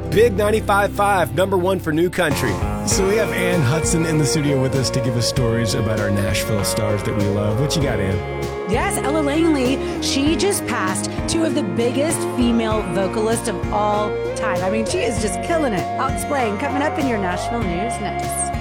Big 95.5, number one for new country. So we have Ann Hudson in the studio with us to give us stories about our Nashville stars that we love. What you got, Ann? Yes, Ella Langley, she just passed two of the biggest female vocalists of all time. I mean, she is just killing it. I'll explain. Coming up in your Nashville News next.